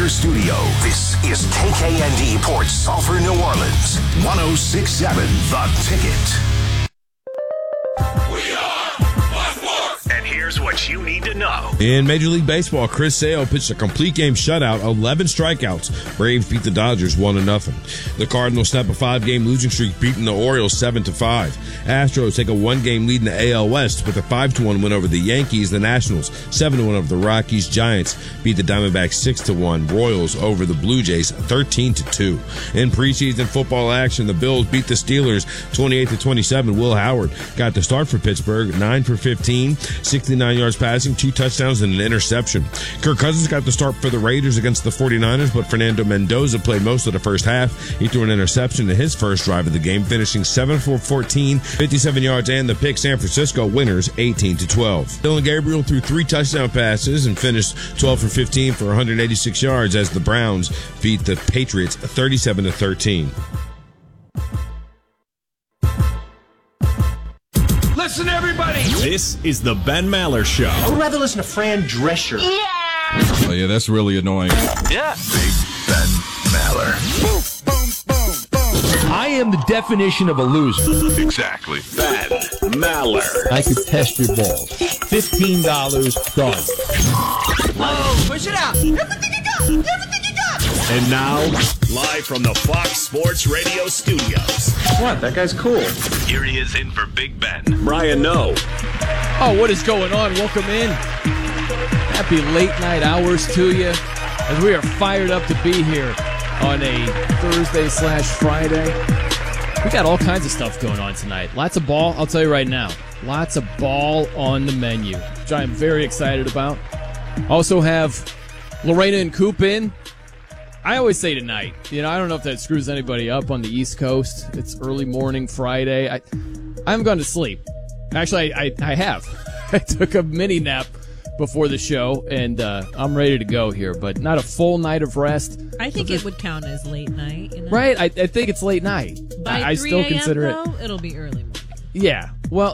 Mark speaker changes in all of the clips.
Speaker 1: Sulphur Studio. This is KKND Port Sulphur, New Orleans. 106.7 The Ticket. We are Blackmore. And here's what you need to know.
Speaker 2: In Major League Baseball, Chris Sale pitched a complete game shutout, 11 strikeouts. Braves beat the Dodgers 1-0. The Cardinals snap a 5-game losing streak, beating the Orioles 7-5. Astros take a 1-game lead in the AL West with a 5-1 win over the Yankees. The Nationals 7-1 over the Rockies. Giants beat the Diamondbacks 6-1. Royals over the Blue Jays 13-2. In preseason football action, the Bills beat the Steelers 28-27. Will Howard got the start for Pittsburgh, 9 for 15, 69 yards passing, 2 touchdowns and an interception. Kirk Cousins got the start for the Raiders against the 49ers, but Fernando Mendoza played most of the first half. He threw an interception in his first drive of the game, finishing 7 for 14, 57 yards and the pick. San Francisco winners 18-12. Dillon Gabriel threw 3 touchdown passes and finished 12 for 15 for 186 yards as the Browns beat the Patriots 37-13.
Speaker 3: Listen, everybody!
Speaker 4: This is the Ben Maller Show.
Speaker 3: I would rather listen to Fran Drescher.
Speaker 5: Yeah!
Speaker 6: Oh, yeah, that's really annoying.
Speaker 1: Yeah. Big Ben Maller.
Speaker 3: Boom, boom, boom, boom. I am the definition of a loser.
Speaker 1: Exactly.
Speaker 4: Ben Maller.
Speaker 3: I could test your balls. $15 done.
Speaker 5: Whoa, push it out. Everything you got. Everything you got.
Speaker 4: And now, live from the Fox Sports Radio studios.
Speaker 3: What? That guy's cool.
Speaker 1: Here he is in for Big Ben.
Speaker 4: Brian Noe.
Speaker 7: Oh, what is going on? Welcome in. Happy late night hours to you as we are fired up to be here on a Thursday/Friday. We got all kinds of stuff going on tonight. Lots of ball, I'll tell you right now. Lots of ball on the menu, which I am very excited about. Also have Lorena and Coop in. I always say tonight. I don't know if that screws anybody up on the East Coast. It's early morning Friday. I haven't gone to sleep. Actually, I have. I took a mini nap before the show, and I'm ready to go here, but not a full night of rest.
Speaker 8: I think it would count as late night.
Speaker 7: Right? I think it's late night.
Speaker 8: By
Speaker 7: I
Speaker 8: 3
Speaker 7: still
Speaker 8: a.m.,
Speaker 7: consider
Speaker 8: though, it'll be early morning.
Speaker 7: Yeah. Well,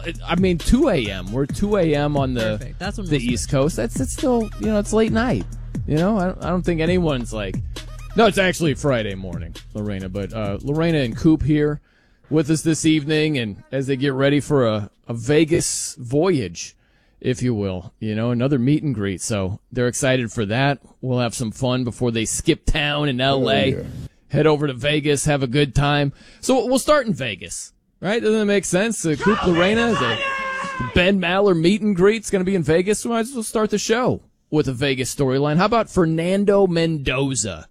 Speaker 7: 2 a.m. We're 2 a.m. on
Speaker 8: Perfect. That's when
Speaker 7: the East Coast. That's still, it's late night. I don't think anyone's like... No, it's actually Friday morning, Lorena. But Lorena and Coop here with us this evening, and as they get ready for a Vegas voyage, if you will, another meet and greet. So they're excited for that. We'll have some fun before they skip town in L.A., head over to Vegas, have a good time. So we'll start in Vegas, right? Doesn't that make sense? Coop, Lorena, the Ben Maller meet and greet's going to be in Vegas. So we might as well start the show with a Vegas storyline. How about Fernando Mendoza?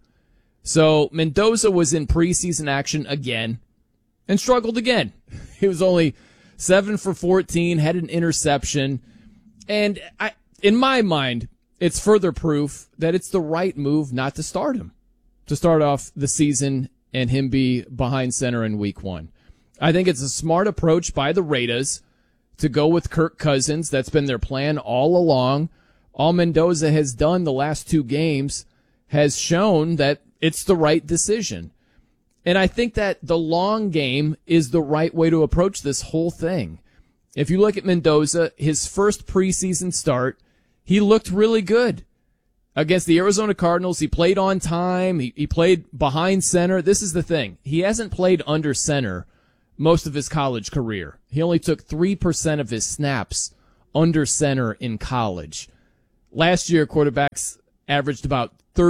Speaker 7: So Mendoza was in preseason action again and struggled again. He was only 7 for 14, had an interception. And in my mind, it's further proof that it's the right move not to start him, to start off the season and him be behind center in week 1. I think it's a smart approach by the Raiders to go with Kirk Cousins. That's been their plan all along. All Mendoza has done the last 2 games has shown that it's the right decision. And I think that the long game is the right way to approach this whole thing. If you look at Mendoza, his first preseason start, he looked really good. Against the Arizona Cardinals, he played on time. He played behind center. This is the thing. He hasn't played under center most of his college career. He only took 3% of his snaps under center in college. Last year, quarterbacks averaged about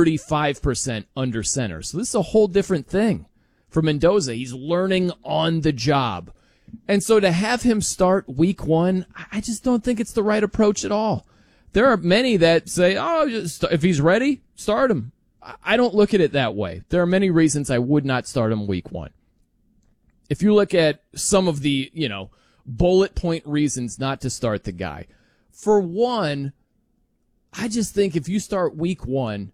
Speaker 7: 35% under center. So this is a whole different thing for Mendoza. He's learning on the job. And so to have him start week 1, I just don't think it's the right approach at all. There are many that say, if he's ready, start him. I don't look at it that way. There are many reasons I would not start him week 1. If you look at some of the, bullet point reasons not to start the guy. For one, I just think if you start week 1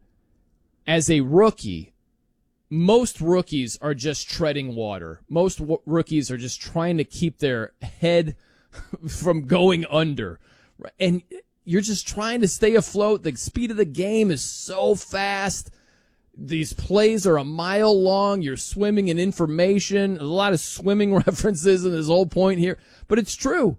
Speaker 7: as a rookie, most rookies are just treading water. Most rookies are just trying to keep their head from going under. And you're just trying to stay afloat. The speed of the game is so fast. These plays are a mile long. You're swimming in information. There's a lot of swimming references in this whole point here. But it's true.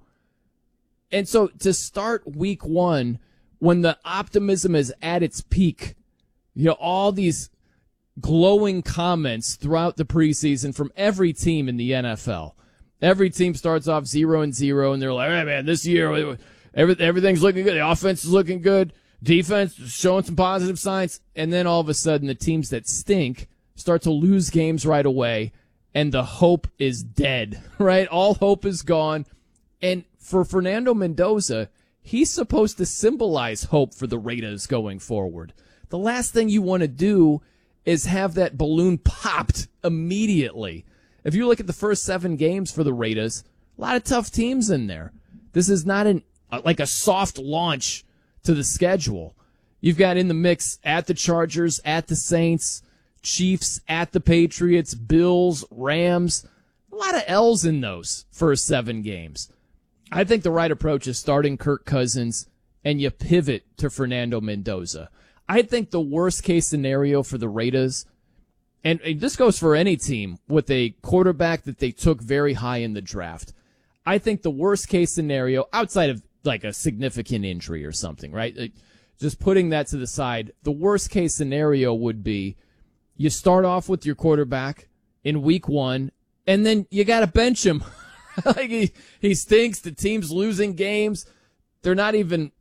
Speaker 7: And so to start week 1 when the optimism is at its peak all these glowing comments throughout the preseason from every team in the NFL. Every team starts off 0-0, and they're like, hey, man, this year everything's looking good. The offense is looking good. Defense is showing some positive signs. And then all of a sudden, the teams that stink start to lose games right away, and the hope is dead, right? All hope is gone. And for Fernando Mendoza, he's supposed to symbolize hope for the Raiders going forward. The last thing you want to do is have that balloon popped immediately. If you look at the first 7 games for the Raiders, a lot of tough teams in there. This is not like a soft launch to the schedule. You've got in the mix at the Chargers, at the Saints, Chiefs, at the Patriots, Bills, Rams. A lot of L's in those first 7 games. I think the right approach is starting Kirk Cousins and you pivot to Fernando Mendoza. I think the worst case scenario for the Raiders, and this goes for any team with a quarterback that they took very high in the draft. I think the worst case scenario, outside of like a significant injury or something, right? Just putting that to the side, the worst case scenario would be you start off with your quarterback in week 1, and then you got to bench him. Like he stinks. The team's losing games. They're not even,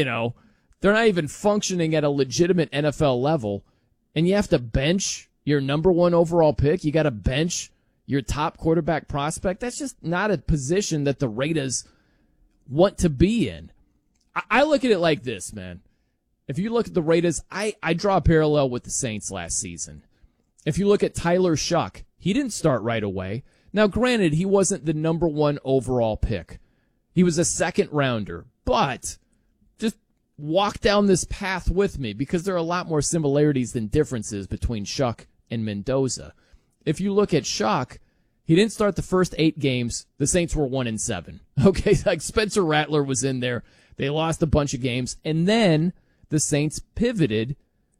Speaker 7: they're not even functioning at a legitimate NFL level. And you have to bench your number 1 overall pick. You got to bench your top quarterback prospect. That's just not a position that the Raiders want to be in. I look at it like this, man. If you look at the Raiders, I draw a parallel with the Saints last season. If you look at Tyler Shuck, he didn't start right away. Now, granted, he wasn't the number 1 overall pick. He was a second rounder. But just walk down this path with me, because there are a lot more similarities than differences between Shuck and Mendoza. If you look at Shuck, he didn't start the first 8 games. The Saints were 1-7. Okay, like Spencer Rattler was in there. They lost a bunch of games. And then the Saints pivoted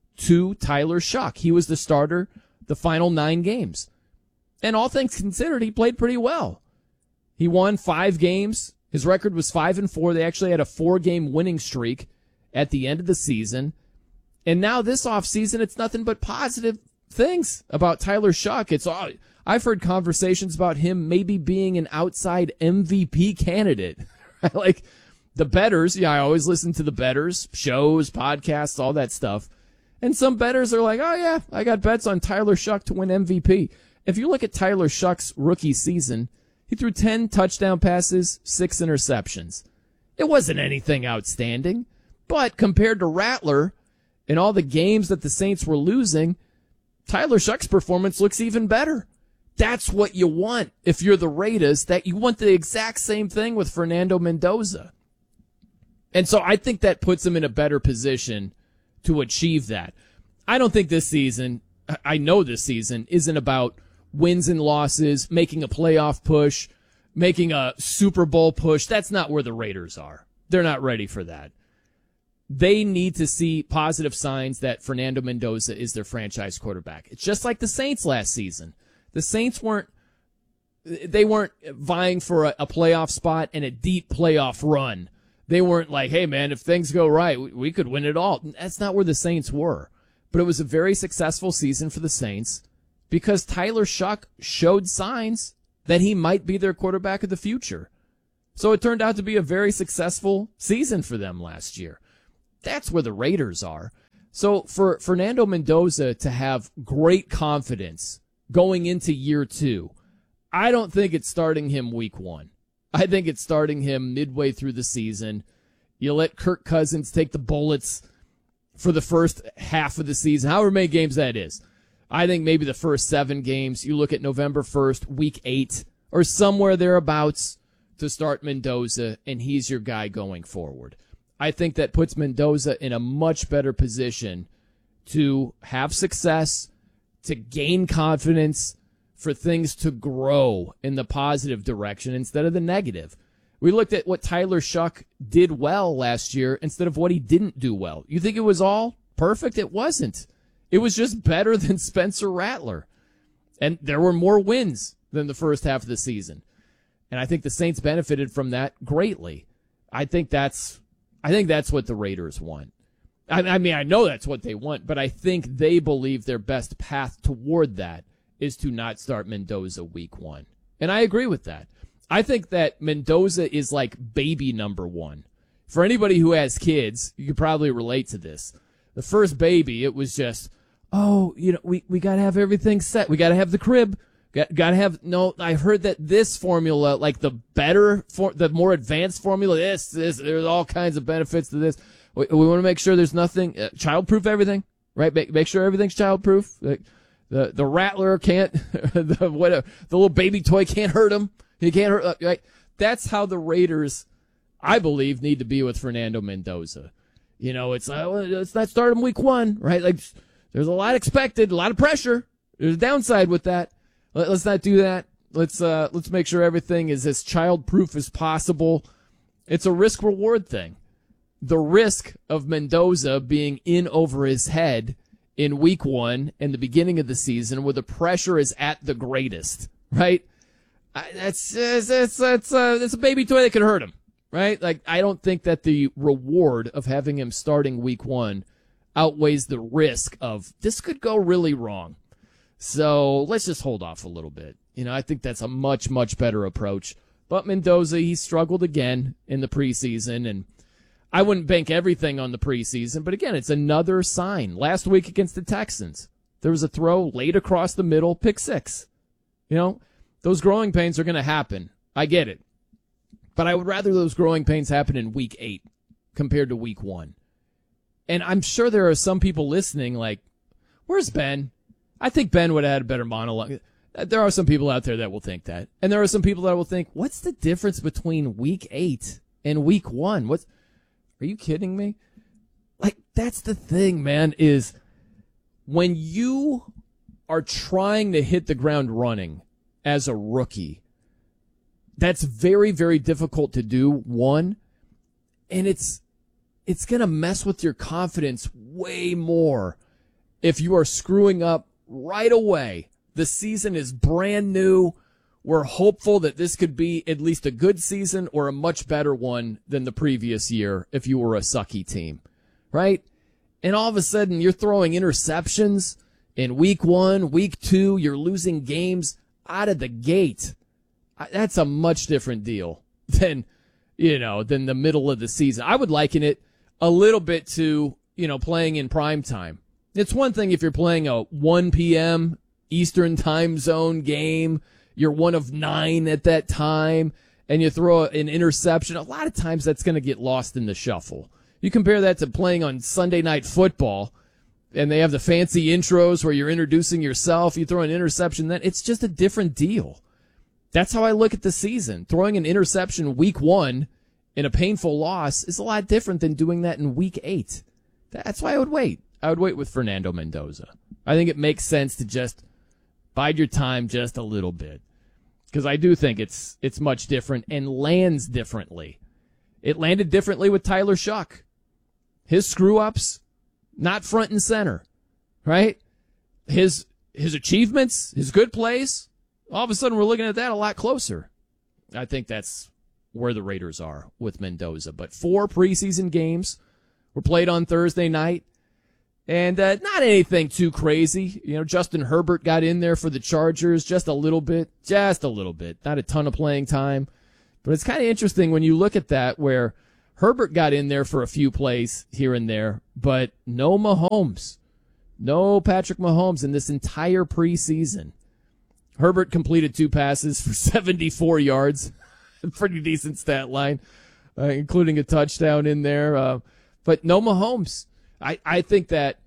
Speaker 7: to Tyler Shuck. He was the starter the final 9 games. And all things considered, he played pretty well. He won 5 games. His record was 5-4. They actually had a 4-game winning streak at the end of the season. And now this offseason, it's nothing but positive things about Tyler Shuck. I've heard conversations about him maybe being an outside MVP candidate. Like the bettors, I always listen to the bettors, shows, podcasts, all that stuff. And some bettors are like, oh yeah, I got bets on Tyler Shuck to win MVP. If you look at Tyler Shuck's rookie season, he threw 10 touchdown passes, 6 interceptions. It wasn't anything outstanding, but compared to Rattler and all the games that the Saints were losing, Tyler Shuck's performance looks even better. That's what you want if you're the Raiders, that you want the exact same thing with Fernando Mendoza. And so I think that puts him in a better position to achieve that. I don't think this season, I know this season, isn't about wins and losses, making a playoff push, making a Super Bowl push. That's not where the Raiders are. They're not ready for that. They need to see positive signs that Fernando Mendoza is their franchise quarterback. It's just like the Saints last season. The Saints weren't vying for a playoff spot and a deep playoff run. They weren't like, hey man, if things go right, we could win it all. That's not where the Saints were. But it was a very successful season for the Saints because Tyler Shuck showed signs that he might be their quarterback of the future. So it turned out to be a very successful season for them last year. That's where the Raiders are. So for Fernando Mendoza to have great confidence going into year 2, I don't think it's starting him week 1. I think it's starting him midway through the season. You let Kirk Cousins take the bullets for the first half of the season, however many games that is. I think maybe the first 7 games. You look at November 1st, week 8, or somewhere thereabouts to start Mendoza, and he's your guy going forward. I think that puts Mendoza in a much better position to have success, to gain confidence, for things to grow in the positive direction instead of the negative. We looked at what Tyler Shuck did well last year instead of what he didn't do well. You think it was all perfect? It wasn't. It was just better than Spencer Rattler. And there were more wins than the first half of the season. And I think the Saints benefited from that greatly. I think that's what the Raiders want. I mean, I know that's what they want, but I think they believe their best path toward that is to not start Mendoza week 1. And I agree with that. I think that Mendoza is like baby number 1. For anybody who has kids, you could probably relate to this. The first baby, it was just, we got to have everything set. We got to have the crib. Got to have, I heard that this formula, like the more advanced formula, there's all kinds of benefits to this. We want to make sure there's nothing, child-proof everything, right? Make sure everything's child-proof. Like the rattler can't, the little baby toy can't hurt him. He can't hurt, right? That's how the Raiders, I believe, need to be with Fernando Mendoza. It's let's not start him week 1, right? Like, there's a lot expected, a lot of pressure. There's a downside with that. Let's not do that. Let's make sure everything is as child-proof as possible. It's a risk-reward thing. The risk of Mendoza being in over his head in week 1 and the beginning of the season where the pressure is at the greatest, right? That's a baby toy that could hurt him, right? Like, I don't think that the reward of having him starting week 1 outweighs the risk of this could go really wrong. So let's just hold off a little bit. I think that's a much, much better approach. But Mendoza, he struggled again in the preseason, and I wouldn't bank everything on the preseason, but again, it's another sign. Last week against the Texans, there was a throw late across the middle, pick 6. Those growing pains are going to happen. I get it. But I would rather those growing pains happen in week 8 compared to week 1. And I'm sure there are some people listening like, where's Ben? I think Ben would have had a better monologue. There are some people out there that will think that. And there are some people that will think, what's the difference between week 8 and week 1? Are you kidding me? Like, that's the thing, man, is when you are trying to hit the ground running as a rookie, that's very, very difficult to do, one, and it's going to mess with your confidence way more if you are screwing up right away. The season is brand new. We're hopeful that this could be at least a good season or a much better one than the previous year if you were a sucky team, right? And all of a sudden you're throwing interceptions in week 1, week 2. You're losing games out of the gate. That's a much different deal than the middle of the season. I would liken it a little bit to, playing in prime time. It's one thing if you're playing a 1 p.m. Eastern time zone game, you're one of 9 at that time, and you throw an interception. A lot of times that's going to get lost in the shuffle. You compare that to playing on Sunday Night Football, and they have the fancy intros where you're introducing yourself. You throw an interception, then it's just a different deal. That's how I look at the season. Throwing an interception week 1 in a painful loss is a lot different than doing that in week 8. That's why I would wait. I would wait with Fernando Mendoza. I think it makes sense to just bide your time just a little bit, because I do think it's much different and lands differently. It landed differently with Tyler Shuck. His screw-ups, not front and center, right? His achievements, his good plays, all of a sudden we're looking at that a lot closer. I think that's where the Raiders are with Mendoza. But 4 preseason games were played on Thursday night. And not anything too crazy. Justin Herbert got in there for the Chargers just a little bit. Not a ton of playing time. But it's kind of interesting when you look at that, where Herbert got in there for a few plays here and there, but no Mahomes. No Patrick Mahomes in this entire preseason. Herbert completed 2 passes for 74 yards. Pretty decent stat line, including a touchdown in there. But no Mahomes. I think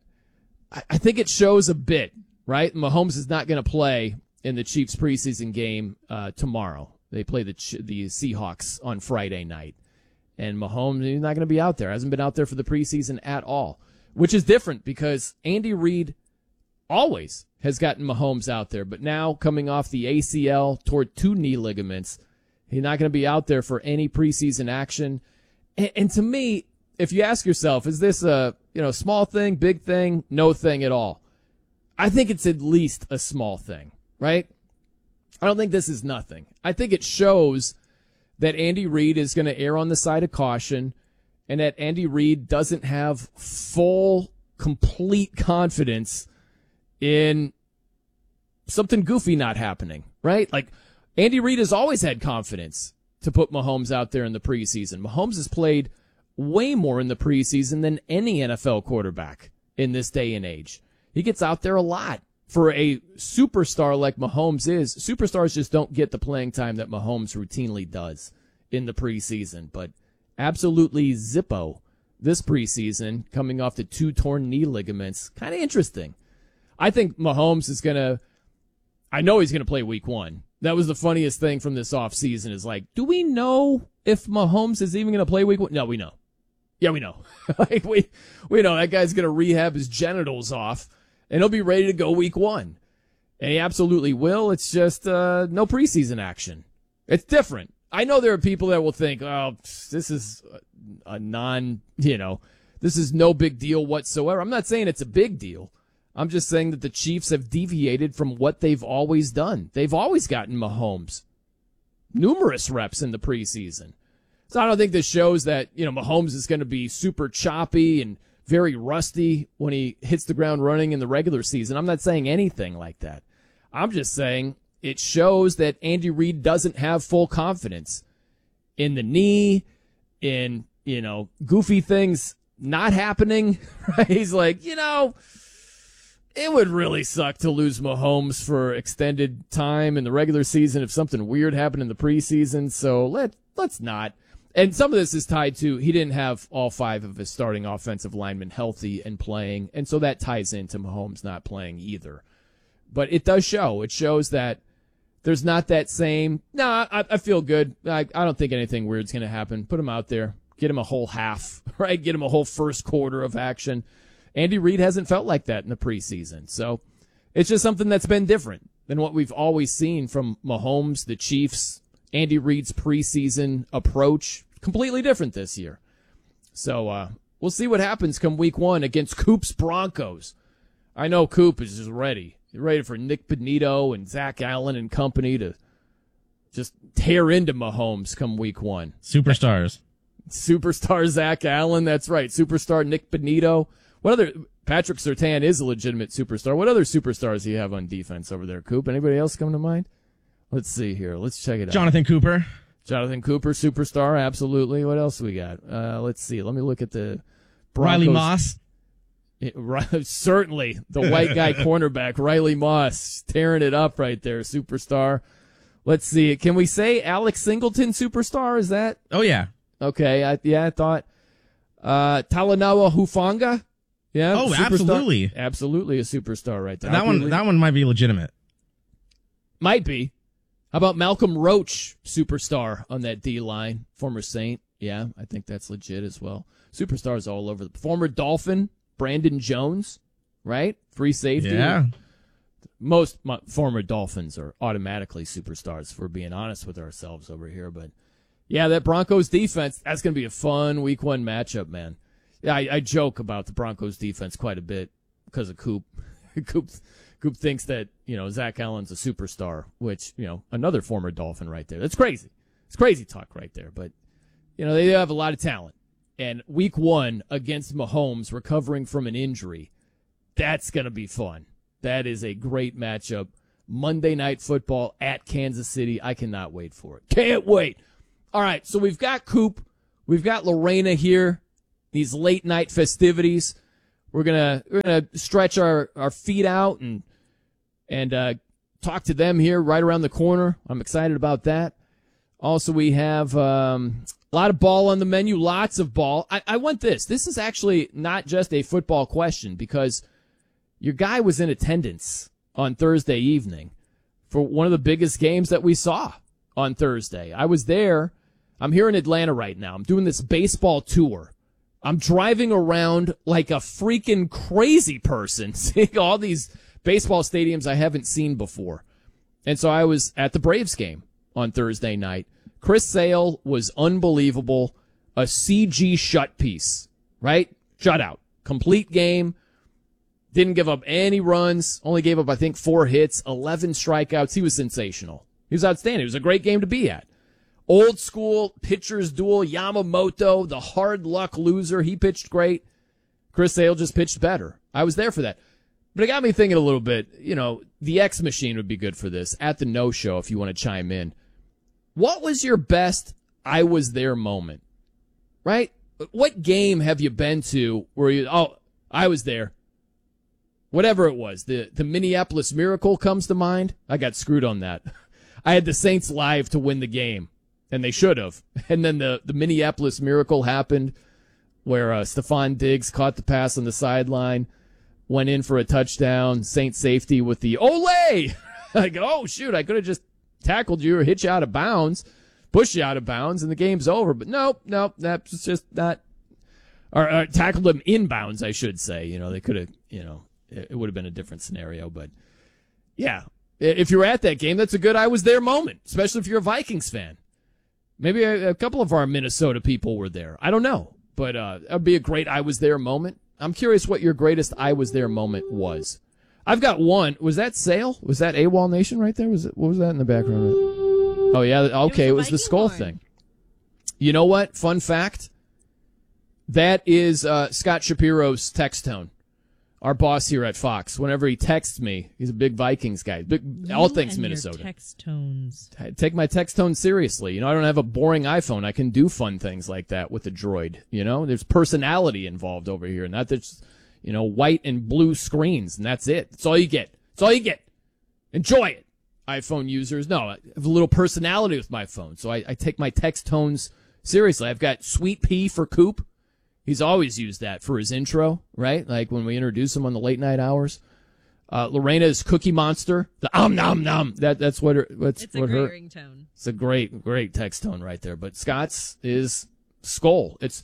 Speaker 7: it shows a bit, right? Mahomes is not going to play in the Chiefs preseason game tomorrow. They play the Seahawks on Friday night. And Mahomes, he's not going to be out there. Hasn't been out there for the preseason at all, which is different because Andy Reid always has gotten Mahomes out there. But now, coming off the ACL, toward 2 knee ligaments, he's not going to be out there for any preseason action. And to me, if you ask yourself, is this a small thing, big thing, no thing at all? I think it's at least a small thing, right? I don't think this is nothing. I think it shows that Andy Reid is going to err on the side of caution and that Andy Reid doesn't have full, complete confidence in something goofy not happening, right? Like, Andy Reid has always had confidence to put Mahomes out there in the preseason. Mahomes has played way more in the preseason than any NFL quarterback in this day and age. He gets out there a lot. For a superstar like Mahomes is, superstars just don't get the playing time that Mahomes routinely does in the preseason. But absolutely zippo this preseason, coming off the 2 torn knee ligaments. Kind of interesting. I think Mahomes is I know he's going to play week 1. That was the funniest thing from this offseason is like, do we know if Mahomes is even going to play week 1? No, we know. Yeah, we know. Like we know that guy's going to rehab his genitals off, and he'll be ready to go week 1. And he absolutely will. It's just no preseason action. It's different. I know there are people that will think, oh, this is this is no big deal whatsoever. I'm not saying it's a big deal. I'm just saying that the Chiefs have deviated from what they've always done. They've always gotten Mahomes numerous reps in the preseason. So I don't think this shows that, Mahomes is going to be super choppy and very rusty when he hits the ground running in the regular season. I'm not saying anything like that. I'm just saying it shows that Andy Reid doesn't have full confidence in the knee, in, goofy things not happening. Right? He's like, it would really suck to lose Mahomes for extended time in the regular season if something weird happened in the preseason. So let's not. And some of this is tied to he didn't have all 5 of his starting offensive linemen healthy and playing, and so that ties into Mahomes not playing either. But it does show. It shows that there's not that same, I feel good. I don't think anything weird's going to happen. Put him out there. Get him a whole half, right? Get him a whole first quarter of action. Andy Reid hasn't felt like that in the preseason. So it's just something that's been different than what we've always seen from Mahomes, the Chiefs. Andy Reid's preseason approach, completely different this year. So we'll see what happens come week 1 against Coop's Broncos. I know Coop is just ready. He's ready for Nick Benito and Zach Allen and company to just tear into Mahomes come week 1.
Speaker 9: Superstars.
Speaker 7: Superstar Zach Allen, that's right. Superstar Nick Benito. What other? Patrick Surtain is a legitimate superstar. What other superstars do you have on defense over there, Coop? Anybody else come to mind? Let's see here. Let's check it out.
Speaker 9: Jonathan Cooper,
Speaker 7: superstar, absolutely. What else we got? Let's see. Let me look at the Broncos.
Speaker 9: Riley Moss.
Speaker 7: Certainly, the white guy cornerback, Riley Moss, tearing it up right there, superstar. Let's see. Can we say Alex Singleton, superstar? Is that?
Speaker 9: Oh, yeah.
Speaker 7: Okay. I thought. Talanoa Hufanga. Yeah.
Speaker 9: Oh,
Speaker 7: superstar.
Speaker 9: absolutely.
Speaker 7: Absolutely a superstar right there.
Speaker 9: That one might be legitimate.
Speaker 7: Might be. How about Malcolm Roach, superstar on that D-line, former Saint? Yeah, I think that's legit as well. Superstars all over. Former Dolphin, Brandon Jones, right? Free safety.
Speaker 9: Yeah.
Speaker 7: Most former Dolphins are automatically superstars, if we're being honest with ourselves over here. But, yeah, that Broncos defense, that's going to be a fun week 1 matchup, man. Yeah, I joke about the Broncos defense quite a bit because of Coop. Coop thinks that, Zach Allen's a superstar, which, another former Dolphin right there. That's crazy. It's crazy talk right there. But, they have a lot of talent. And week 1 against Mahomes recovering from an injury, that's going to be fun. That is a great matchup. Monday Night Football at Kansas City. I cannot wait for it. Can't wait. All right, so we've got Coop. We've got Lorena here. These late night festivities. We're gonna stretch our feet out and talk to them here right around the corner. I'm excited about that. Also, we have a lot of ball on the menu, lots of ball. I want this. This is actually not just a football question because your guy was in attendance on Thursday evening for one of the biggest games that we saw on Thursday. I was there. I'm here in Atlanta right now. I'm doing this baseball tour. I'm driving around like a freaking crazy person, seeing all these baseball stadiums I haven't seen before. And so I was at the Braves game on Thursday night. Chris Sale was unbelievable. A CG shut piece, right? Shutout. Complete game. Didn't give up any runs. Only gave up, I think, 4 hits, 11 strikeouts. He was sensational. He was outstanding. It was a great game to be at. Old school pitchers duel, Yamamoto, the hard luck loser. He pitched great. Chris Sale just pitched better. I was there for that. But it got me thinking a little bit, the X Machine would be good for this at the No Show if you want to chime in. What was your best I was there moment? Right? What game have you been to where I was there? Whatever it was. The Minneapolis Miracle comes to mind. I got screwed on that. I had the Saints live to win the game, and they should have. And then the Minneapolis Miracle happened where Stephon Diggs caught the pass on the sideline, went in for a touchdown, Saints safety with the Olay! Like, oh, shoot, I could have just tackled you or hit you out of bounds, pushed you out of bounds, and the game's over. But nope, that's just not. Or tackled him inbounds, I should say. They could have, it would have been a different scenario. But, yeah, if you were at that game, that's a good I was there moment, especially if you're a Vikings fan. Maybe a couple of our Minnesota people were there. I don't know. But that would be a great I was there moment. I'm curious what your greatest I was there moment was. I've got one. Was that Sale? Was that AWOL Nation right there? What was that in the background? Oh, yeah. Okay, it was the skull thing. You know what? Fun fact. That is Scott Shapiro's text tone. Our boss here at Fox. Whenever he texts me, he's a big Vikings guy. All things Minnesota.
Speaker 8: Text tones.
Speaker 7: I take my text tone seriously. I don't have a boring iPhone. I can do fun things like that with the Droid. There's personality involved over here, not just white and blue screens, and that's it. That's all you get. That's all you get. Enjoy it, iPhone users. No, I have a little personality with my phone, so I take my text tones seriously. I've got Sweet Pea for Coop. He's always used that for his intro, right? Like when we introduce him on the late night hours. Lorena's Cookie Monster, the nom nom. That's what her.
Speaker 8: It's a great ringtone.
Speaker 7: It's a great text tone right there. But Scott's is skull. It's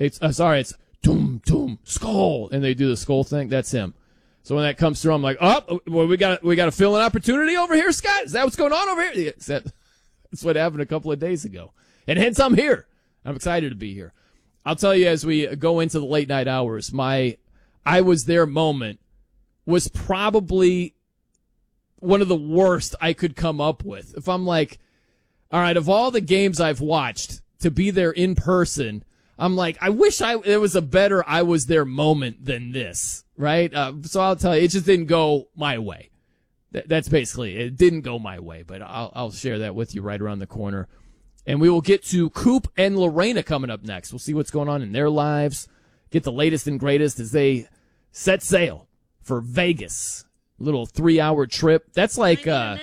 Speaker 7: doom doom skull, and they do the skull thing. That's him. So when that comes through, I'm like, we got to fill an opportunity over here, Scott. Is that what's going on over here? That's what happened a couple of days ago, and hence I'm here. I'm excited to be here. I'll tell you as we go into the late night hours, my I was there moment was probably one of the worst I could come up with. If I'm like, all right, of all the games I've watched, to be there in person, I'm like, I wish there was a better I was there moment than this, right? So I'll tell you, it just didn't go my way. That's basically it. It didn't go my way, but I'll share that with you right around the corner. And we will get to Coop and Lorena coming up next. We'll see what's going on in their lives, get the latest and greatest as they set sail for Vegas. Little 3-hour trip. That's like,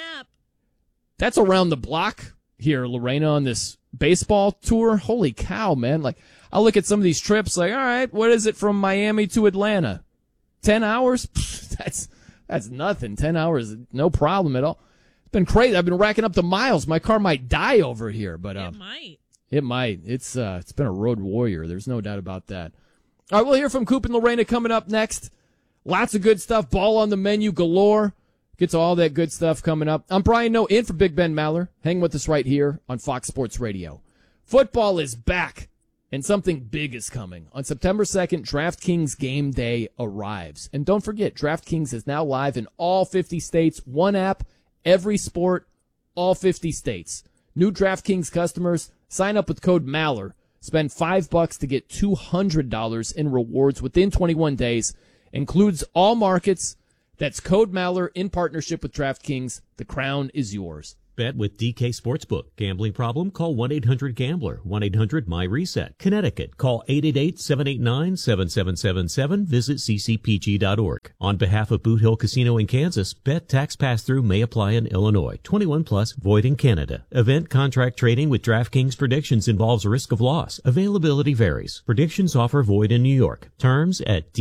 Speaker 7: that's around the block here, Lorena, on this baseball tour. Holy cow, man. Like, I'll look at some of these trips like, all right, what is it from Miami to Atlanta? 10 hours? That's nothing. 10 hours, no problem at all. Been crazy. I've been racking up the miles. My car might die over here, but it might. It's been a road warrior. There's no doubt about that. All right, we'll hear from Coop and Lorena coming up next. Lots of good stuff. Ball on the menu galore. Get to all that good stuff coming up. I'm Brian Noe, in for Big Ben Maller. Hang with us right here on Fox Sports Radio. Football is back, and something big is coming. On September 2nd, DraftKings Game Day arrives. And don't forget, DraftKings is now live in all 50 states. One app, every sport, all 50 states. New DraftKings customers, sign up with code MALLER. Spend $5 to get $200 in rewards within 21 days. Includes all markets. That's code MALLER in partnership with DraftKings. The crown is yours.
Speaker 10: Bet with DK Sportsbook. Gambling problem? Call 1-800-GAMBLER. 1-800-MY-RESET. Connecticut. Call 888-789-7777. Visit ccpg.org. On behalf of Boot Hill Casino in Kansas, bet tax pass-through may apply in Illinois. 21 plus, void in Canada. Event contract trading with DraftKings predictions involves risk of loss. Availability varies. Predictions offer void in New York. Terms at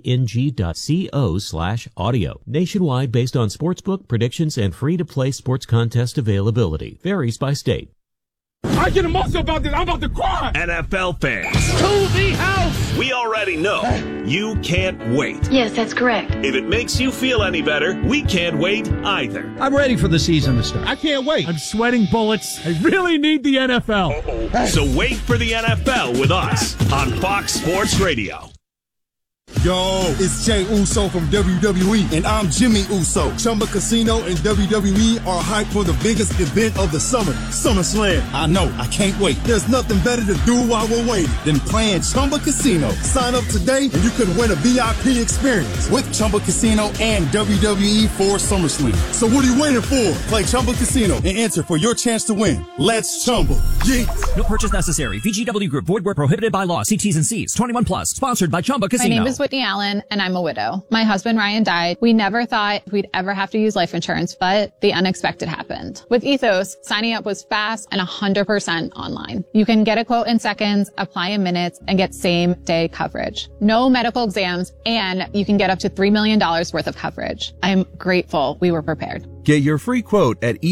Speaker 10: dkng.co/audio. Nationwide based on sportsbook predictions and free-to-play sports contest availability. Varies by state.
Speaker 11: I get emotional about this. I'm about to cry.
Speaker 4: NFL fans.
Speaker 11: To the house.
Speaker 4: We already know you can't wait.
Speaker 12: Yes, that's correct.
Speaker 4: If it makes you feel any better, we can't wait either.
Speaker 13: I'm ready for the season to start.
Speaker 11: I can't wait. I'm sweating bullets. I really need the NFL.
Speaker 4: So wait for the NFL with us on Fox Sports Radio.
Speaker 12: Yo, it's Jay Uso from WWE, and I'm Jimmy Uso. Chumba Casino and WWE are hyped for the biggest event of the summer, SummerSlam. I know, I can't wait. There's nothing better to do while we're waiting than playing Chumba Casino. Sign up today and you could win a VIP experience with Chumba Casino and WWE for SummerSlam. So what are you waiting for? Play Chumba Casino and enter for your chance to win. Let's Chumba. Yeah.
Speaker 13: No purchase necessary. VGW Group. Void where prohibited by law. See T's and C's. 21 plus. Sponsored by Chumba Casino.
Speaker 14: My name is Whitney Allen, and I'm a widow. My husband, Ryan, died. We never thought we'd ever have to use life insurance, but the unexpected happened. With Ethos, signing up was fast and 100% online. You can get a quote in seconds, apply in minutes, and get same-day coverage. No medical exams, and you can get up to $3 million worth of coverage. I'm grateful we were prepared.
Speaker 15: Get your free quote at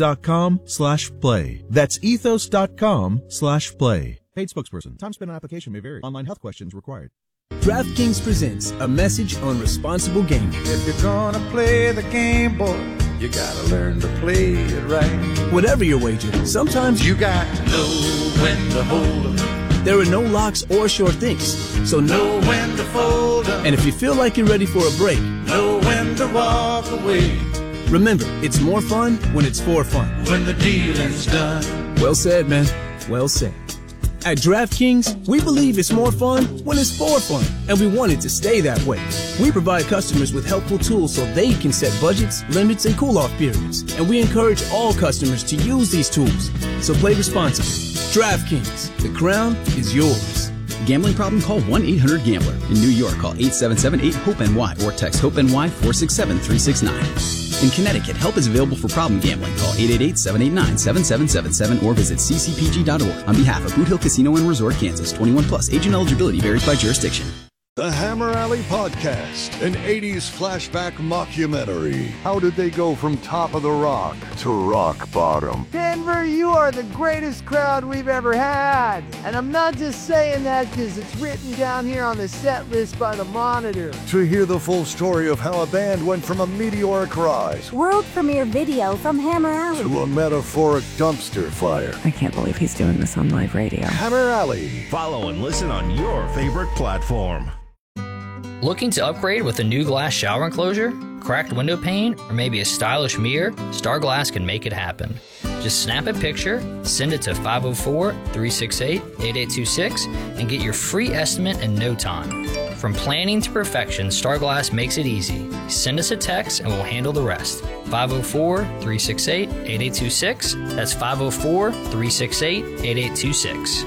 Speaker 15: ethos.com/play. That's ethos.com/play. Paid spokesperson. Time spent on application may vary. Online health questions required.
Speaker 16: DraftKings presents a message on responsible gaming.
Speaker 17: If you're gonna play the game, boy, you gotta learn to play it right.
Speaker 16: Whatever your wager, sometimes
Speaker 17: you got to know when to hold 'em.
Speaker 16: There are no locks or sure things, so
Speaker 17: know when to fold 'em.
Speaker 16: And if you feel like you're ready for a break,
Speaker 17: know when to walk away.
Speaker 16: Remember, it's more fun when it's for fun.
Speaker 17: When the dealing's done.
Speaker 16: Well said, man. Well said. At DraftKings, we believe it's more fun when it's for fun, and we want it to stay that way. We provide customers with helpful tools so they can set budgets, limits, and cool-off periods, and we encourage all customers to use these tools. So play responsibly. DraftKings, the crown is yours.
Speaker 18: Gambling problem? Call 1-800-GAMBLER. In New York, call 877-8-HOPE-NY or text HOPE-NY 467-369. In Connecticut, help is available for problem gambling. Call 888-789-7777 or visit ccpg.org. On behalf of Boot Hill Casino and Resort, Kansas, 21 plus. Age and eligibility varies by jurisdiction.
Speaker 19: The Hammer Alley Podcast, an 80s flashback mockumentary. How did they go from top of the rock to rock bottom?
Speaker 20: Denver, you are the greatest crowd we've ever had. And I'm not just saying that because it's written down here on the set list by the Monitor.
Speaker 19: To hear the full story of how a band went from a meteoric rise,
Speaker 21: world premiere video from Hammer Alley,
Speaker 19: to a metaphoric dumpster fire.
Speaker 21: I can't believe he's doing this on live radio.
Speaker 19: Hammer Alley.
Speaker 4: Follow and listen on your favorite platform.
Speaker 22: Looking to upgrade with a new glass shower enclosure, cracked window pane, or maybe a stylish mirror? Star Glass can make it happen. Just snap a picture, send it to 504-368-8826, and get your free estimate in no time. From planning to perfection, Star Glass makes it easy. Send us a text and we'll handle the rest. 504-368-8826. That's 504-368-8826.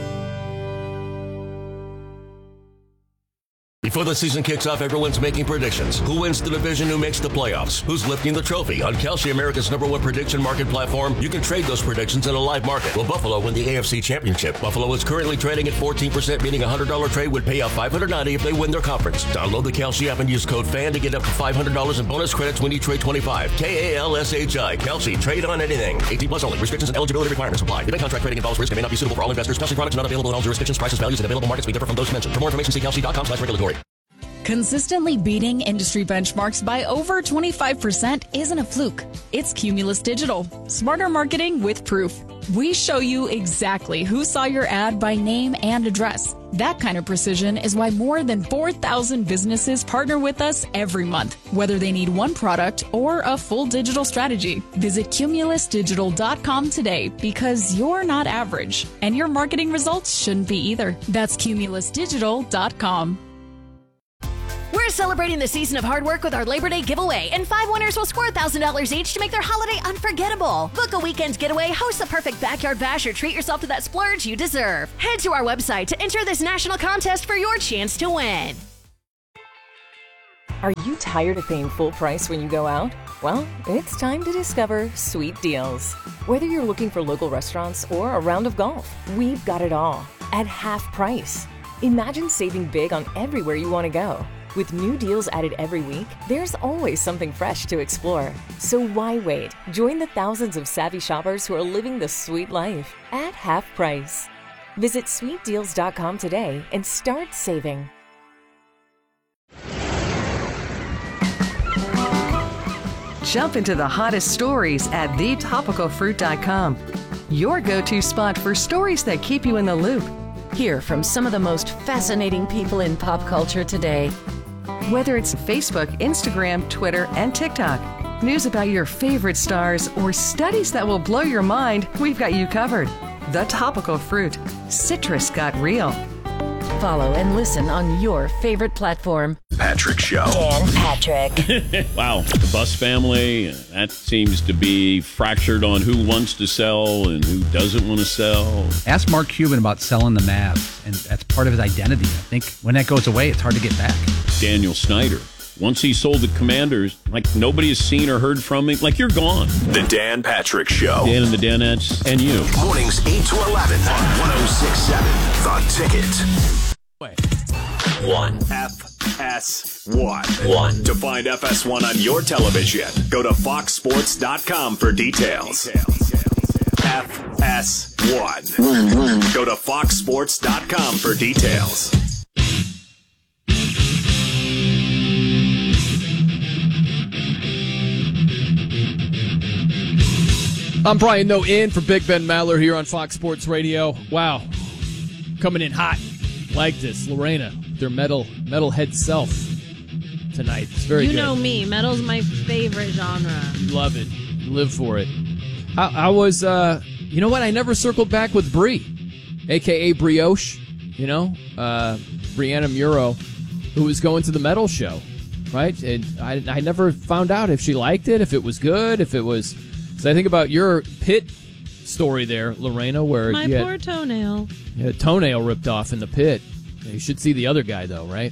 Speaker 23: Before the season kicks off, everyone's making predictions. Who wins the division? Who makes the playoffs? Who's lifting the trophy? On Kalshi, America's #1 prediction market platform, you can trade those predictions in a live market. Will Buffalo win the AFC Championship? Buffalo is currently trading at 14%, meaning a $100 trade would pay out $590 if they win their conference. Download the Kalshi app and use code FAN to get up to $500 in bonus credits when you trade 25. KALSHI. Kalshi. Trade on anything. 18 plus only. Restrictions and eligibility requirements apply. Event contract trading involves risk and may not be suitable for all investors. Kalshi products not available in all jurisdictions. Prices, values, and available markets may differ from those mentioned. For more information, see Kalshi.com/regulatory.
Speaker 24: Consistently beating industry benchmarks by over 25% isn't a fluke. It's Cumulus Digital. Smarter marketing with proof. We show you exactly who saw your ad by name and address. That kind of precision is why more than 4,000 businesses partner with us every month, whether they need one product or a full digital strategy. Visit cumulusdigital.com today because you're not average, and your marketing results shouldn't be either. That's cumulusdigital.com.
Speaker 25: We're celebrating the season of hard work with our Labor Day giveaway, and 5 winners will score $1,000 each to make their holiday unforgettable. Book a weekend getaway, host the perfect backyard bash, or treat yourself to that splurge you deserve. Head to our website to enter this national contest for your chance to win.
Speaker 26: Are you tired of paying full price when you go out? Well, it's time to discover Sweet Deals. Whether you're looking for local restaurants or a round of golf, we've got it all at half price. Imagine saving big on everywhere you want to go. With new deals added every week, there's always something fresh to explore. So why wait? Join the thousands of savvy shoppers who are living the sweet life at half price. Visit sweetdeals.com today and start saving.
Speaker 27: Jump into the hottest stories at thetopicalfruit.com. Your go-to spot for stories that keep you in the loop.
Speaker 26: Hear from some of the most fascinating people in pop culture today. Whether it's Facebook, Instagram, Twitter, and TikTok, news about your favorite stars, or studies that will blow your mind, we've got you covered. The Topical Fruit. Citrus got real. Follow and listen on your favorite platform.
Speaker 4: Patrick Show.
Speaker 21: Dan Patrick.
Speaker 1: Wow, the Bus family, that seems to be fractured on who wants to sell and who doesn't want to sell.
Speaker 2: Ask Mark Cuban about selling the Mavs, and that's part of his identity. I think when that goes away, it's hard to get back.
Speaker 1: Daniel Snyder. Once he sold the Commanders, like nobody has seen or heard from him. Like you're gone.
Speaker 4: The Dan Patrick Show.
Speaker 1: Dan and the Danettes and you.
Speaker 4: Mornings 8 to 11 on 106.7 The Ticket. 1 FS1. To find FS1 on your television, go to foxsports.com for details. FS1. Go to foxsports.com for details.
Speaker 7: I'm Brian Noe in for Big Ben Maller here on Fox Sports Radio. Wow. Coming in hot like this. Lorena, their metalhead self tonight. It's very good.
Speaker 3: You know me. Metal's my favorite genre.
Speaker 7: Love it. Live for it. I was, you know what? I never circled back with Brie, a.k.a. Brioche, Brianna Muro, who was going to the metal show, right? And I never found out if she liked it, if it was good, if it was... So I think about your pit story there, Lorena, where
Speaker 3: my
Speaker 7: you
Speaker 3: poor toenail.
Speaker 7: You had a toenail ripped off in the pit. You should see the other guy, though, right?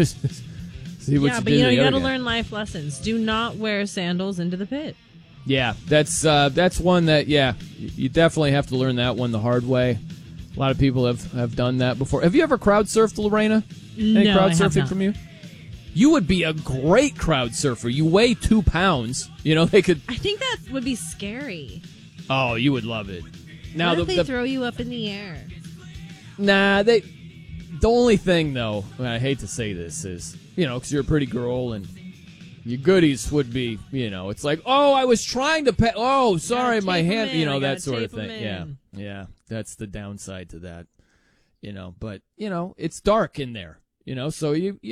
Speaker 7: See what
Speaker 3: yeah,
Speaker 7: you
Speaker 3: but
Speaker 7: did to
Speaker 3: you
Speaker 7: the
Speaker 3: got
Speaker 7: other
Speaker 3: to
Speaker 7: guy.
Speaker 3: learn life lessons. Do not wear sandals into the pit.
Speaker 7: Yeah, that's one that, you definitely have to learn that one the hard way. A lot of people have done that before. Have you ever crowd surfed, Lorena? Any
Speaker 3: No,
Speaker 7: crowd
Speaker 3: I have
Speaker 7: surfing
Speaker 3: not.
Speaker 7: from you? You would be a great crowd surfer. You weigh 2 pounds. They could...
Speaker 3: I think that would be scary.
Speaker 7: Oh, you would love it. Now
Speaker 3: What if they throw you up in the air?
Speaker 7: Nah, the only thing, though, and I hate to say this, is, because you're a pretty girl and your goodies would be, it's like, oh, I was trying to pet, oh, sorry, my hand, that sort of thing. Yeah, that's the downside to that, but, it's dark in there, so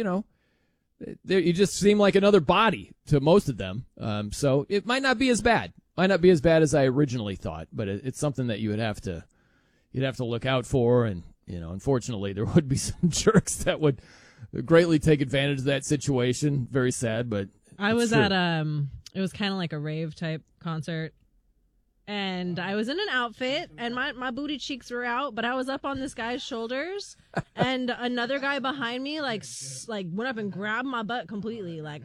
Speaker 7: you just seem like another body to most of them, so it might not be as bad. Might not be as bad as I originally thought, but it's something that you'd have to look out for, and unfortunately there would be some jerks that would greatly take advantage of that situation. Very sad, but
Speaker 3: I was
Speaker 7: true.
Speaker 3: at it was kind of like a rave type concert, and I was in an outfit, and my booty cheeks were out, but I was up on this guy's shoulders, and another guy behind me like went up and grabbed my butt completely, like.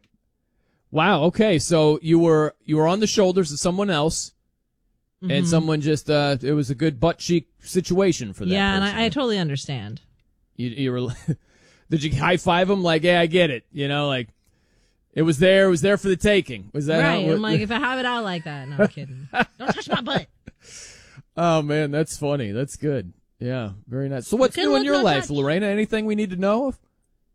Speaker 7: Wow. Okay. So you were on the shoulders of someone else, and someone just it was a good butt cheek situation for that.
Speaker 3: Yeah,
Speaker 7: person.
Speaker 3: and I totally understand.
Speaker 7: You were. Did you high five him like, yeah, I get it. Like it was there for the taking. Was that
Speaker 3: right?
Speaker 7: How
Speaker 3: I'm like, if I have it out like that, no I'm kidding. Don't touch my butt.
Speaker 7: Oh man, that's funny. That's good. Yeah, very nice. So what's
Speaker 3: Good
Speaker 7: new in
Speaker 3: look,
Speaker 7: your
Speaker 3: no
Speaker 7: life,
Speaker 3: touch.
Speaker 7: Lorena? Anything we need to know of?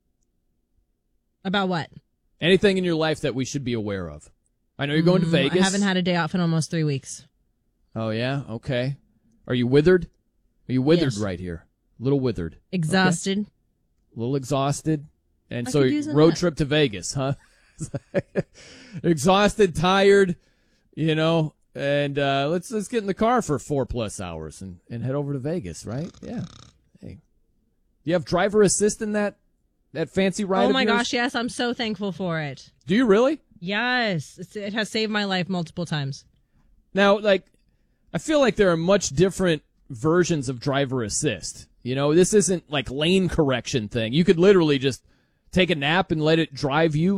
Speaker 3: About what?
Speaker 7: Anything in your life that we should be aware of? I know you're going to Vegas.
Speaker 3: I haven't had a day off in almost 3 weeks.
Speaker 7: Oh, yeah? Okay. Are you withered? Are you withered
Speaker 3: Yes.
Speaker 7: right here? A little withered.
Speaker 3: Exhausted.
Speaker 7: Okay. A little exhausted. And
Speaker 3: I
Speaker 7: so
Speaker 3: could use a
Speaker 7: road
Speaker 3: nap.
Speaker 7: trip to Vegas, huh? Exhausted, tired, and let's get in the car for 4+ hours and head over to Vegas, right? Yeah. Hey. You have driver assist in that fancy ride?
Speaker 3: Oh my
Speaker 7: of yours?
Speaker 3: gosh, yes, I'm so thankful for it.
Speaker 7: Do you really?
Speaker 3: Yes, it has saved my life multiple times.
Speaker 7: Now, I feel like there are much different versions of driver assist. This isn't like lane correction thing. You could literally just take a nap and let it drive you